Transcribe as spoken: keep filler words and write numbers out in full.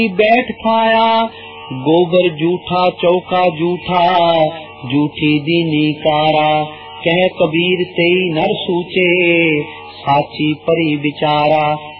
बैठ खाया, गोबर जूठा चौका जूठा, जूठी दीनी कारा। कह कबीर तेई नर सूचे, साची परी बिचारा।